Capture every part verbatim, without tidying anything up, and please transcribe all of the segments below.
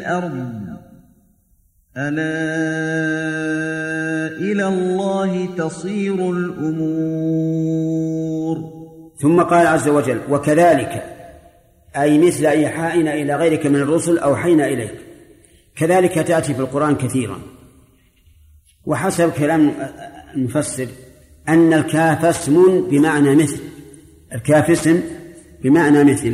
الأرض ألا إلى الله تصير الأمور. ثم قال عز وجل وكذلك أي مثل إيحائنا إلى غيرك من الرسل أوحينا إليك. كذلك تأتي في القرآن كثيرا، وحسب كلام المفسر أن الكاف اسم بمعنى مثل، الكاف اسم بمعنى مثل،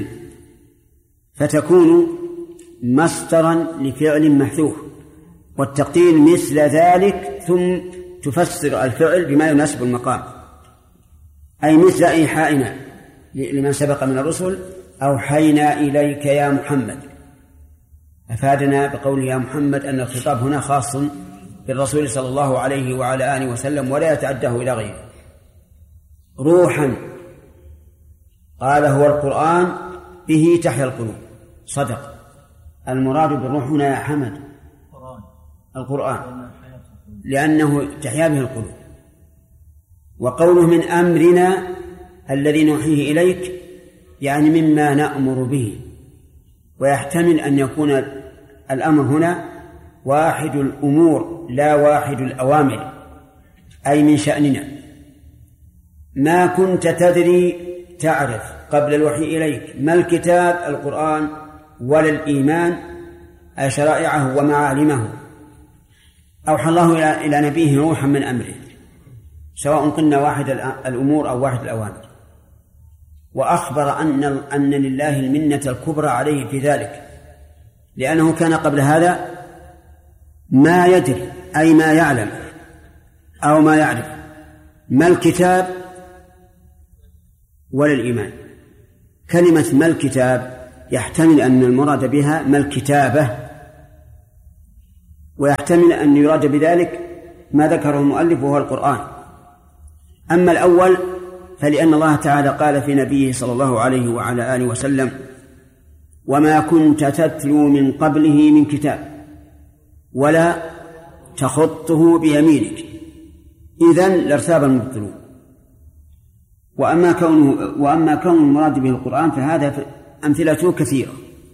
فتكون مصدرا لفعل محذوف، والتقدير مثل ذلك، ثم تفسر الفعل بما يناسب المقام، أي مثل إيحائنا لمن سبق من الرسل أوحينا إليك يا محمد. أفادنا بقوله يا محمد أن الخطاب هنا خاص بالرسول صلى الله عليه وعلى آله وسلم ولا يتعداه إلى غيره. روحا قال هو القرآن به تحيا القلوب، صدق. المراد بالروح هنا يا حمد القرآن لأنه تحيا به القلوب. وقوله من أمرنا الذي نوحيه إليك يعني مما نأمر به، ويحتمل أن يكون الأمر هنا واحد الأمور لا واحد الأوامر، أي من شأننا. ما كنت تدري تعرف قبل الوحي إليك ما الكتاب القرآن ولا الإيمان أي شرائعه ومعالمه. أوحى الله إلى نبيه روحا من أمره، سواء قلنا واحد الأمور أو واحد الأوامر، وأخبر أن أن لله المنة الكبرى عليه في ذلك، لأنه كان قبل هذا ما يدري أي ما يعلم أو ما يعرف ما الكتاب ولا الإيمان. كلمة ما الكتاب يحتمل أن المراد بها ما الكتابة، ويحتمل أن يراد بذلك ما ذكره المؤلف وهو القرآن. أما الأول فلأن الله تعالى قال في نبيه صلى الله عليه وعلى آله وسلم وما كنت تتلو من قبله من كتاب ولا تخطه بيمينك إذن لارتاب المبطلون. وأما كونه وأما كون المراد به القرآن فهذا أمثلته كثيرة.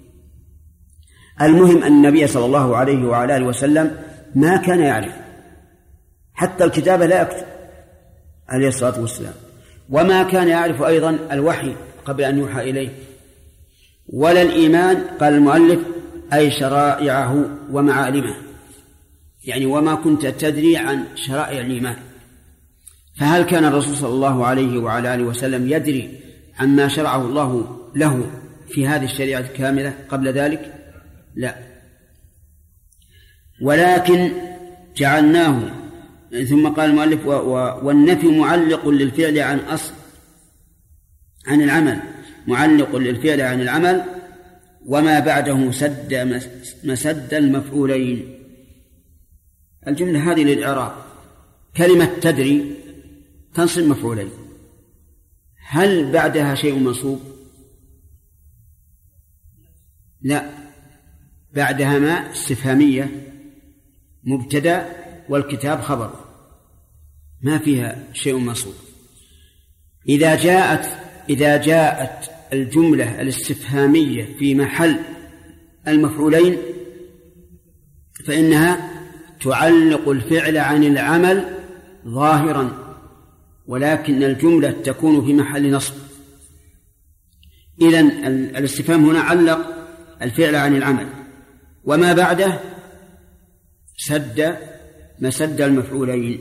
المهم أن النبي صلى الله عليه وعلى آله وسلم ما كان يعرف حتى الكتابة لا يكتب عليه الصلاة والسلام، وما كان يعرف أيضا الوحي قبل أن يوحى إليه، ولا الإيمان قال المؤلف أي شرائعه ومعالمه، يعني وما كنت تدري عن شرائع الإيمان. فهل كان الرسول صلى الله عليه وعلى آله وسلم يدري عما شرعه الله له في هذه الشريعة الكاملة قبل ذلك؟ لا، ولكن جعلناه. ثم قال المؤلف والنفي معلق للفعل عن أصل عن العمل، معلق للفعل عن العمل وما بعده سد مسد المفعولين. الجملة هذه للإعراب. كلمة تدري تنصب مفعولين، هل بعدها شيء منصوب؟ لا، بعدها ما استفهامية مبتدأ والكتاب خبر، ما فيها شيء منصوب. إذا جاءت إذا جاءت الجملة الاستفهامية في محل المفعولين فإنها تعلق الفعل عن العمل ظاهرا، ولكن الجملة تكون في محل نصب. إذن الاستفهام هنا علق الفعل عن العمل، وما بعده سد مسد المفعولين.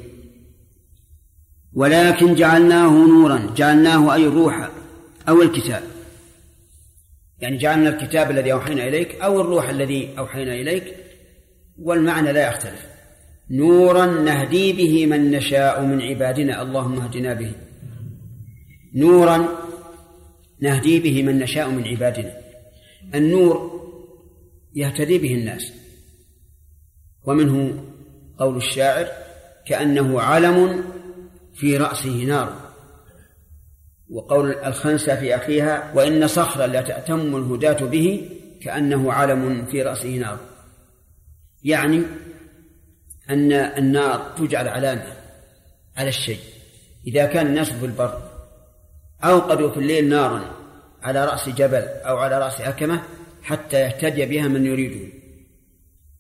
ولكن جعلناه نورا، جعلناه أي الروح أو الكتاب، يعني جعلنا الكتاب الذي أوحينا إليك أو الروح الذي أوحينا إليك، والمعنى لا يختلف. نورا نهدي به من نشاء من عبادنا اللهم اهدنا به. نورا نهدي به من نشاء من عبادنا. النور يهتدي به الناس، ومنه قول الشاعر كأنه علم في رأسه نار، وقول الخنسة في أخيها وإن صخرا لا تأتم الهداة به كأنه علم في رأسه نار، يعني أن النار تجعل علامة على الشيء. إذا كان الناس في البر أوقدوا في الليل نارا على رأس جبل أو على رأس أكمة حتى يهتدي بها من يريده،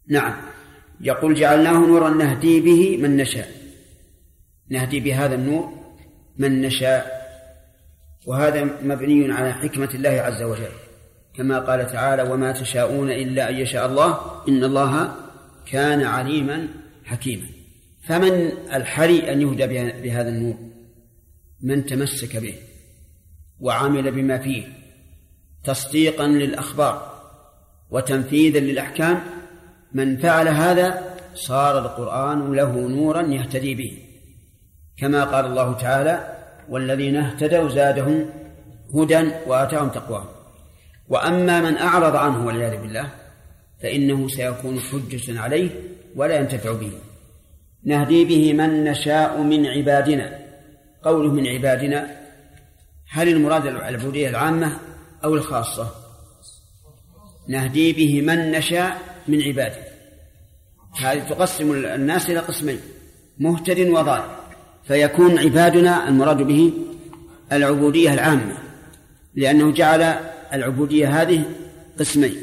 نعم، يقول جعلناه نورا نهدي به من نشاء، نهدي بهذا النور من نشاء، وهذا مبني على حكمة الله عز وجل، كما قال تعالى: وما تشاءون إلا أن يشاء الله إن الله كان عليما حكيما. فمن الحري أن يهدى بهذا النور؟ من تمسك به وعمل بما فيه تصديقا للأخبار وتنفيذا للأحكام. من فعل هذا صار القرآن له نورا يهتدي به، كما قال الله تعالى: والذين اهتدوا زادهم هدى وآتاهم تقواهم. وأما من أعرض عنه والعياذ بالله فإنه سيكون حجة عليه ولا ينتفع به. نهدي به من نشاء من عبادنا. قوله من عبادنا، هل المراد العبودية العامة أو الخاصة؟ نهدي به من نشاء من عباده، هذه تقسم الناس إلى قسمين: مهتد وضال، فيكون عبادنا المراد به العبودية العامة، لأنه جعل العبودية هذه قسمين: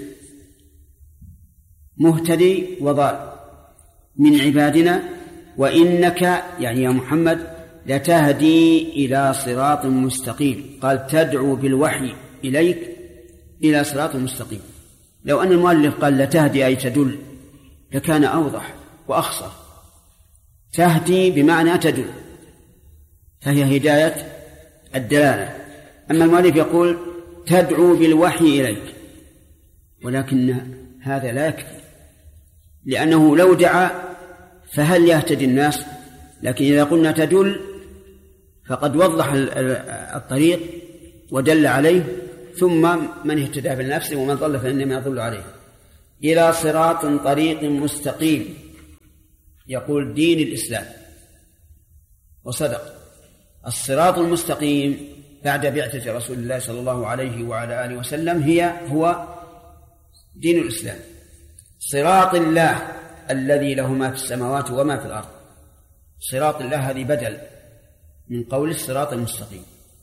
مهتدي وضال من عبادنا. وإنك يعني يا محمد لتهدي إلى صراط مستقيم. قال: تدعو بالوحي إليك إلى صراط مستقيم. لو أن المؤلف قال لتهدي أي تدل لكان أوضح وأخصر. تهدي بمعنى تدل، فهي هداية الدلالة. أما المؤلف يقول تدعو بالوحي إليك، ولكن هذا لا يكفي، لأنه لو دعا فهل يهتدي الناس؟ لكن إذا قلنا تدل فقد وضح الطريق ودل عليه، ثم من اهتدى بالنفس ومن ضل فإنما يضل عليه. إلى صراط طريق مستقيم، يقول دين الإسلام، وصدق. الصراط المستقيم بعد بعثة رسول الله صلى الله عليه وعلى آله وسلم هي هو دين الإسلام، صراط الله الذي له ما في السماوات وما في الأرض. صراط الله هذه بدل من قول الصراط المستقيم.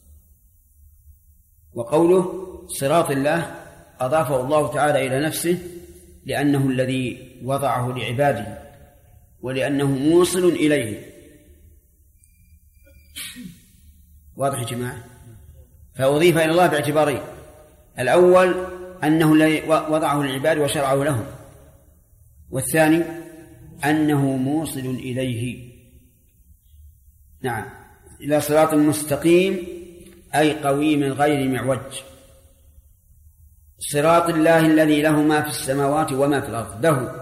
وقوله صراط الله أضافه الله تعالى إلى نفسه، لأنه الذي وضعه لعباده ولأنه موصل إليه. واضح يا جماعة؟ فأضيف إلى الله باعتبارين: الأول أنه الذي وضعه للعباد وشرعه لهم، والثاني أنه موصل إليه. نعم، إلى صراط مستقيم أي قويم غير معوج. صراط الله الذي له ما في السماوات وما في الأرض. له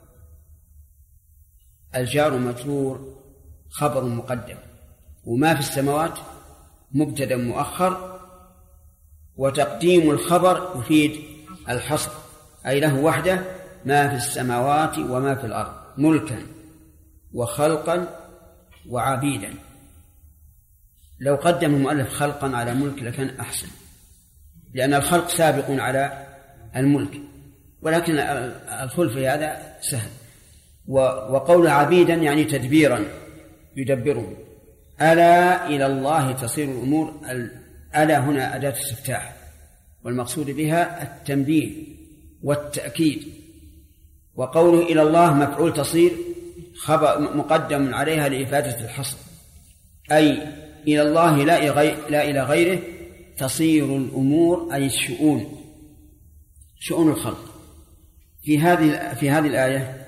الجار مجرور خبر مقدم، وما في السماوات مبتدأ مؤخر، وتقديم الخبر يفيد الحصر، أي له وحده ما في السماوات وما في الأرض، ملكا وخلقا وعبيدا. لو قدم المؤلف خلقا على ملك لكان أحسن، لأن الخلق سابق على الملك، ولكن الخلف في هذا سهل. وقول عبيدا يعني تدبيرا يدبرون. ألا إلى الله تصير الأمور. ألا هنا أداة استفتاح، والمقصود بها التنبيه والتأكيد. وقوله إلى الله مفعول تصير خبر مقدم عليها لإفادة الحصر، أي إلى الله لا إلى غيره تصير الأمور، أي الشؤون، شؤون الخلق. في هذه في هذه الآية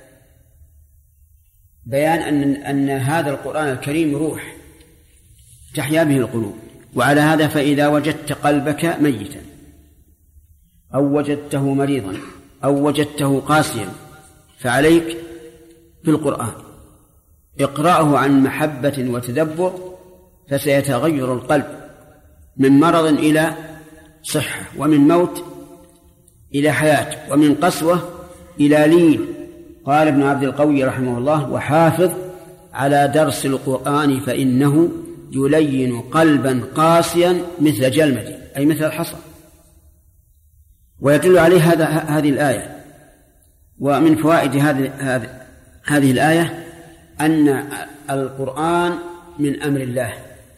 بيان أن أن هذا القرآن الكريم روح تحيا به القلوب. وعلى هذا فإذا وجدت قلبك ميتا أو وجدته مريضا أو وجدته قاسيا فعليك بالقرآن، اقرأه عن محبة وتدبر فسيتغير القلب من مرض إلى صحة، ومن موت إلى حياة، ومن قسوة إلى لين. قال ابن عبد القوي رحمه الله: وحافظ على درس القرآن فإنه يلين قلبا قاسيا مثل جلمد، أي مثل الحصى. ويدل عليه هذا هذه الآية. ومن فوائد هذه هذه الآية أن القرآن من أمر الله،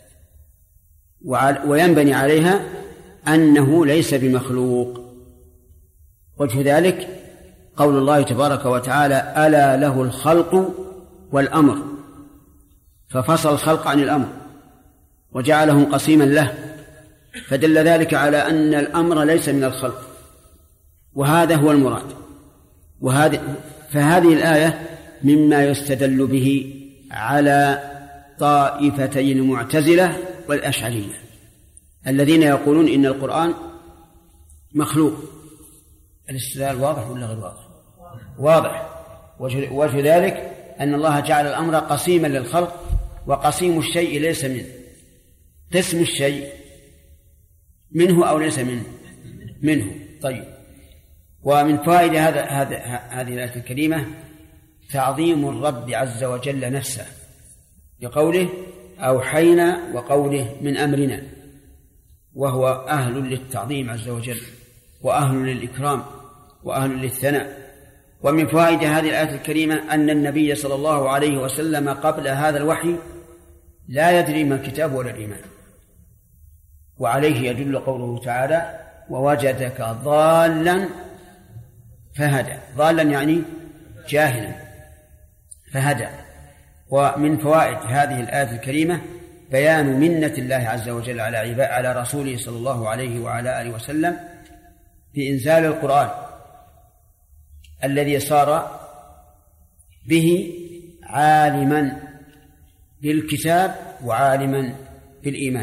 وينبني عليها أنه ليس بمخلوق. وجه ذلك قول الله تبارك وتعالى: ألا له الخلق والأمر، ففصل الخلق عن الأمر وجعله قسيما له، فدل ذلك على أن الأمر ليس من الخلق، وهذا هو المراد. وهذه فهذه الآية مما يستدل به على طائفتي المعتزلة والأشعرية الذين يقولون إن القرآن مخلوق. الاستدلال واضح ولا غير واضح؟ واضح. وجه ذلك أن الله جعل الأمر قسيما للخلق، وقسيم الشيء ليس منه. قسم الشيء منه أو ليس منه؟ منه. طيب. ومن فوائد هذا هذا هذه الآية الكريمة تعظيم الرب عز وجل نفسه بقوله: أوحينا، وقوله: من أمرنا، وهو أهل للتعظيم عز وجل، وأهل للإكرام، وأهل للثناء. ومن فوائد هذه الآية الكريمة أن النبي صلى الله عليه وسلم قبل هذا الوحي لا يدري ما الكتاب ولا الإيمان، وعليه يدل قوله تعالى: ووجدك ضالا فهدى. ضالا يعني جاهلا، فهدى. ومن فوائد هذه الآية الكريمة بيان منة الله عز وجل على عباد على رسوله صلى الله عليه وعلى آله وسلم في إنزال القرآن الذي صار به عالما بالكتاب وعالما بالإيمان.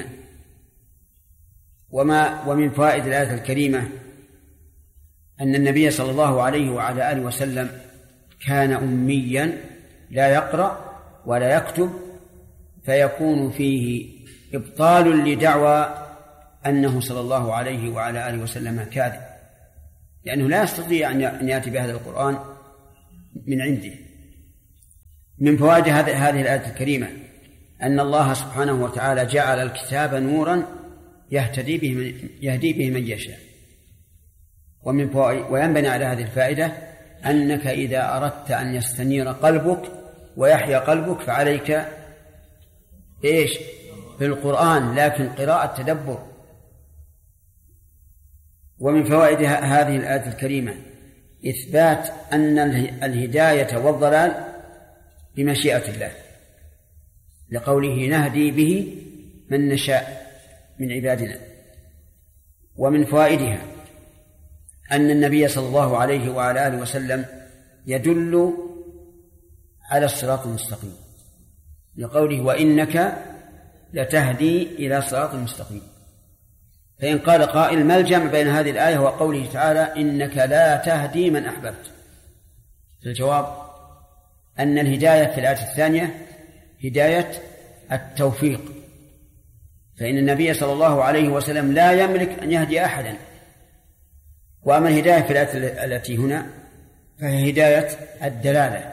وما ومن فوائد الآية الكريمة أن النبي صلى الله عليه وعلى آله وسلم كان أميا لا يقرأ ولا يكتب، فيكون فيه إبطال لدعوى أنه صلى الله عليه وعلى آله وسلم كاذب، لأنه لا يستطيع أن يأتي بهذا القرآن من عنده. من فوائد هذه الآية الكريمة أن الله سبحانه وتعالى جعل الكتاب نورا يهتدي به من يهدي به من يشاء. ومن فوائد وينبني على هذه الفائدة أنك إذا أردت أن يستنير قلبك ويحيا قلبك فعليك إيش؟ بالقرآن، لكن قراءة تدبر. ومن فوائد هذه الآية الكريمة إثبات أن الهداية والضلال بمشيئة الله، لقوله: نهدي به من نشاء من عبادنا. ومن فوائدها أن النبي صلى الله عليه وعلى آله وسلم يدل على الصراط المستقيم، لقوله: وإنك لتهدي إلى صراط مستقيم. فإن قال قائل: ما الجمع بين هذه الآية وقوله تعالى: إنك لا تهدي من أحببت؟ فالجواب أن الهداية في الآية الثانية هداية التوفيق، فإن النبي صلى الله عليه وسلم لا يملك أن يهدي أحدا. وأما الهداية في الآية التي هنا فهي هداية الدلالة.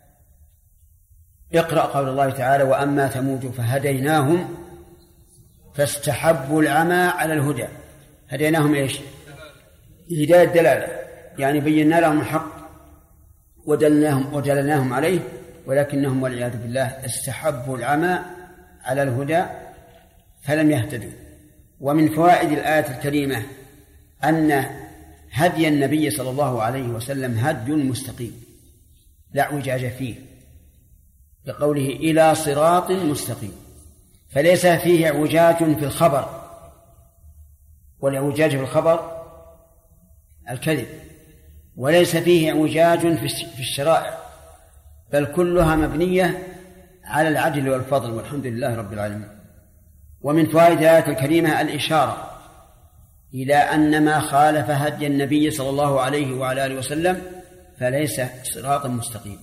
اقرأ قول الله تعالى: وأما ثمود فهديناهم فاستحبوا العمى على الهدى. هديناهم إيش؟ هداية الدلالة، يعني بينا لهم الحق ودلناهم ودلناهم عليه، ولكنهم والعياذ بالله استحبوا العمى على الهدى فلم يهتدوا. ومن فوائد الآية الكريمة أن هدي النبي صلى الله عليه وسلم هدي مستقيم لا اعوجاج فيه، بقوله: إلى صراط مستقيم، فليس فيه اعوجاج في الخبر، والاعوجاج في الخبر الكذب، وليس فيه اعوجاج في الشرائع، بل كلها مبنية على العدل والفضل، والحمد لله رب العالمين. ومن فوائد الآية الكريمة الإشارة إلى أن ما خالف هدي النبي صلى الله عليه وعلى آله وسلم فليس صراطا مستقيم.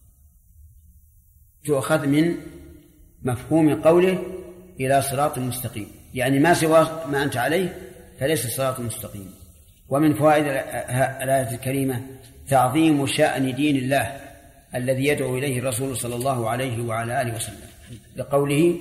تؤخذ من مفهوم قوله: إلى صراط مستقيم، يعني ما سوى ما أنت عليه فليس صراط مستقيم. ومن فوائد الآية الكريمة تعظيم شأن دين الله الذي يدعو إليه الرسول صلى الله عليه وعلى آله وسلم، لقوله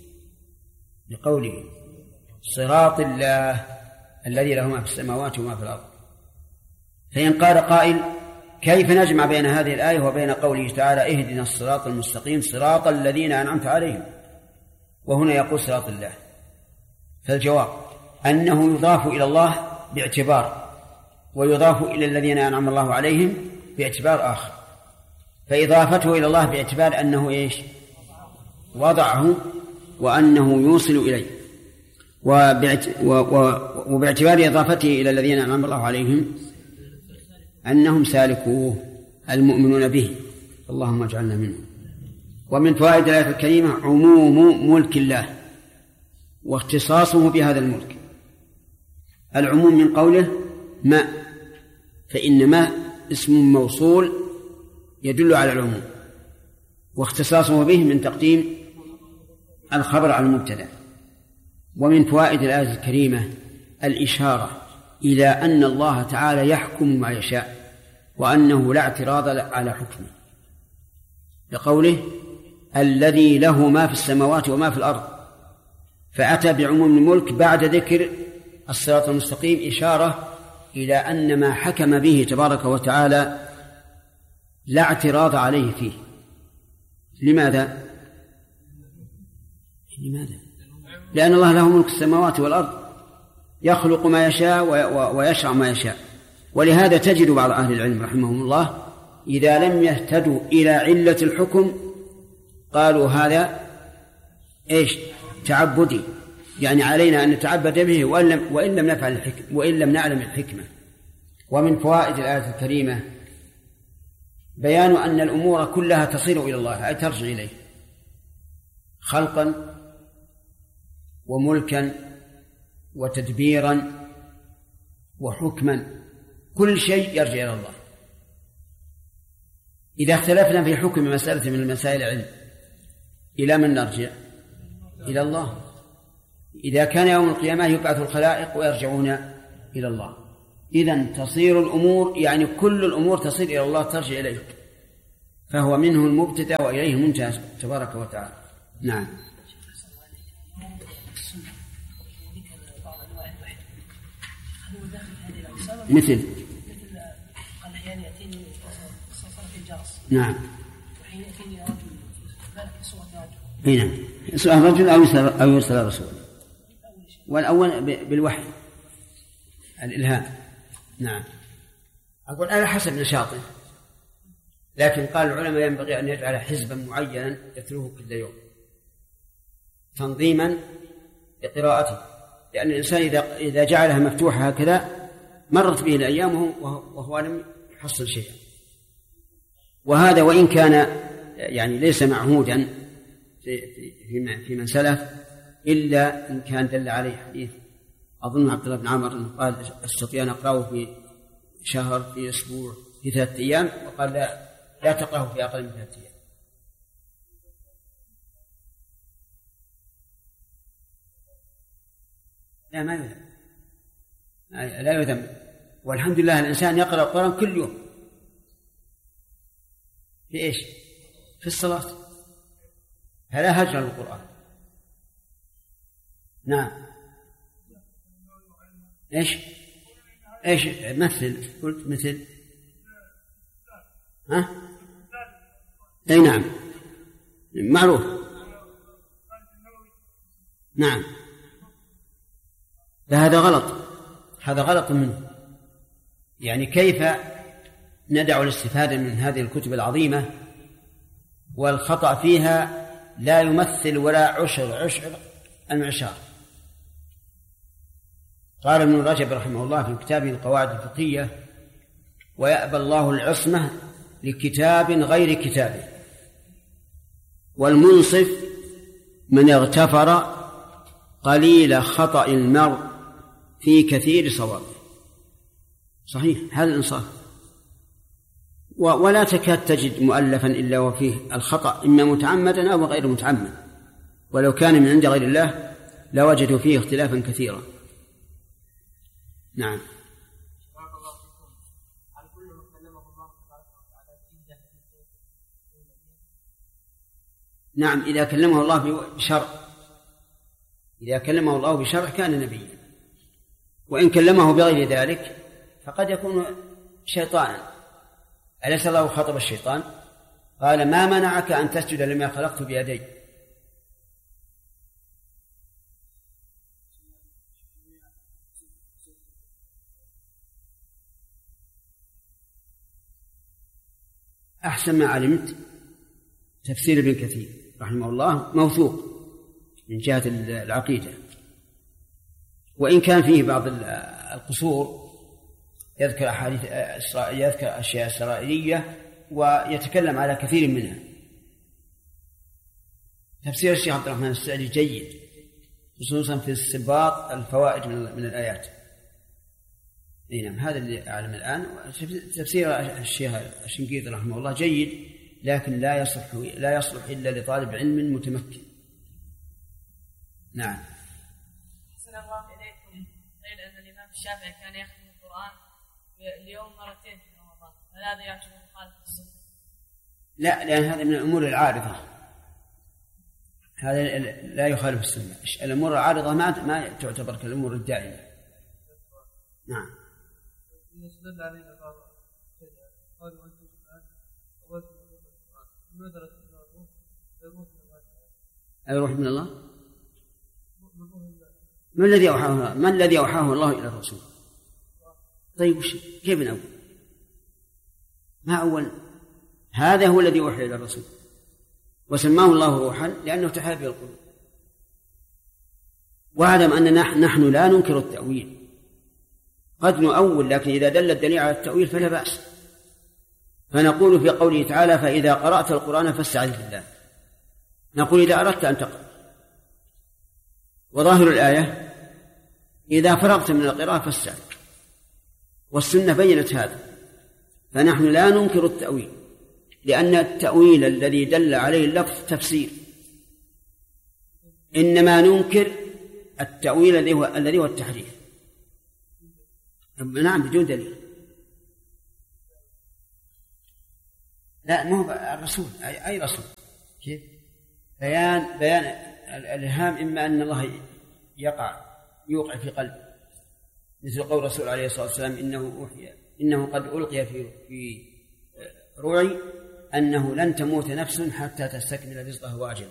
لقوله صراط الله الذي له ما في السماوات وما في الأرض. فإن قال قائل: كيف نجمع بين هذه الآية وبين قوله تعالى: اهدنا الصراط المستقيم صراط الذين أنعمت عليهم، وهنا يقول صراط الله؟ فالجواب أنه يضاف إلى الله باعتبار، ويضاف إلى الذين أنعم الله عليهم باعتبار آخر، فإضافته إلى الله باعتبار أنه إيش؟ وضعه وأنه يوصل إليه، وباعتبار إضافته إلى الذين أنعم الله عليهم أنهم سالكوه المؤمنون به، اللهم اجعلنا منهم. ومن فوائد الآية الكريمة عموم ملك الله واختصاصه بهذا الملك. العموم من قوله ما، فإن ما اسم موصول يدل على العموم، واختصاصه به من تقديم الخبر على المبتدأ. ومن فوائد الآية الكريمة الإشارة إلى أن الله تعالى يحكم ما يشاء، وأنه لا اعتراض على حكمه، لقوله الذي له ما في السماوات وما في الأرض، فأتى بعموم الملك بعد ذكر الصراط المستقيم، إشارة إلى أن ما حكم به تبارك وتعالى لا اعتراض عليه فيه. لماذا؟ لماذا؟ لأن الله له ملك السماوات والأرض، يخلق ما يشاء ويشرع ما يشاء. ولهذا تجد بعض أهل العلم رحمهم الله إذا لم يهتدوا إلى علة الحكم قالوا هذا إيش؟ تعبدي، يعني علينا أن نتعبد به وإن لم, وإن لم نفعل الحكم وإن لم نعلم الحكمة. ومن فوائد الآية الكريمة بيان أن الأمور كلها تصير إلى الله، أي ترجع إليه، خلقا وملكا وتدبيرا وحكما، كل شيء يرجع إلى الله. إذا اختلفنا في حكم مسألة من المسائل العلم إلى من نرجع؟ إلى الله. إذا كان يوم القيامة يبعث الخلائق ويرجعون إلى الله، إذن تصير الأمور، يعني كل الأمور تصير إلى الله، ترجع إليه، فهو منه المبتدأ وإليه المنتهى تبارك وتعالى. نعم. مثل قال أحيانا يأتيني صلاة الجرس، نعم، وحين يأتيني رجل ذلك صورة رجل، اي نعم، يسأل رجل أو يرسل أو يرسل رسول، والأول بالوحي الإلهام. نعم. أقول على حسب نشاطه، لكن قال العلماء ينبغي أن يجعل حزبا معينا يتلوه كل يوم تنظيما لقراءته، لأن الإنسان إذا إذا جعلها مفتوحة هكذا مرت به الأيام وهو لم يحصل شيئا. وهذا وإن كان يعني ليس معهودا في من سلف، إلا إن كان دل عليه حديث أظن عبد الله بن عمر أنه قال استطيع أن أقرأه في شهر، في أسبوع، في ثلاثة أيام، وقال لا لا تقرأه في أقل من ثلاثة أيام. لا ما يذم، لا يذم، والحمد لله الإنسان يقرأ القرآن كل يوم. في إيش؟ في الصلاة، فلا هجر للقرآن. نعم. إيش؟ إيش؟ مثل، قلت مثل، ها؟ أي نعم، معروف. نعم. فهذا غلط، هذا غلط منه. يعني كيف ندع الاستفادة من هذه الكتب العظيمة والخطأ فيها لا يمثل ولا عشر عشر المعشار؟ قال ابن رجب رحمه الله في كتابه القواعد الفقهية: ويأبى الله العصمة لكتاب غير كتابه، والمنصف من اغتفر قليل خطأ المرء في كثير صوابه. صحيح، هذا الإنصاف. ولا تكاد تجد مؤلفا إلا وفيه الخطأ إما متعمدا أو غير متعمد، ولو كان من عند غير الله لوجدوا فيه اختلافا كثيرا. نعم. نعم، إذا كلمه الله بشرع، إذا كلمه الله بشرع كان نبيا، وإن كلمه بغير ذلك فقد يكون شيطانا. أليس الله خطب الشيطان؟ قال: ما منعك أن تسجد لما خلقت بيدي؟ أحسن ما علمت تفسير ابن كثير رحمه الله موثوق من جهة العقيدة، وإن كان فيه بعض القصور، يذكر أحاديث يذكر أشياء إسرائيلية ويتكلم على كثير منها. تفسير الشيخ عبد الرحمن السعدي جيد، خصوصا في استنباط الفوائد من الآيات. نعم، هذا اللي أعلم الآن. تفسير الشيخ الشنقيطي رحمه الله جيد، لكن لا يصلح لا يصلح إلا لطالب علم متمكن. نعم. أحسن الله إليكم. قيل أن الإمام الشافعي كان يختم القرآن اليوم مرتين في رمضان، هل هذا يعتبر مخالف السنة؟ لا، لأن هذا من الأمور العارضة، هذا لا يخالف السنة. الأمور العارضة ما ما تعتبر كالأمور الدائمة. نعم. يستدل علينا بعض قالوا أنتم الآن أولتم القرآن ماذا يروح من الله؟ ما الذي أوحاه ما الذي أوحاه الله إلى الرسول؟ طيب وش كيف نقول؟ ما أول هذا هو الذي أوحى إلى الرسول، وسماه الله روحا لأنه تحاب به القلوب. واعلم أن نحن لا ننكر التأويل، قد نؤول، لكن إذا دل الدليل على التأويل فلا بأس. فنقول في قوله تعالى: فإذا قرأت القرآن فاستعذ بالله، نقول إذا أردت أن تقرأ، وظاهر الآية إذا فرغت من القراءة فاستعذ، والسنة بينت هذا. فنحن لا ننكر التأويل، لأن التأويل الذي دل عليه اللفظ تفسير، إنما ننكر التأويل الذي هو الذي هو التحريف. نعم، بدون دليل. لا، مو الرسول، أي, أي رسول. كيف؟ بيان بيان الإلهام، إما أن الله يقع يوقع في قلب، مثل قول الرسول عليه الصلاة والسلام: إنه أوحي إنه قد ألقي في في روعي أنه لن تموت نفس حتى تستكمل رزقها وأجله.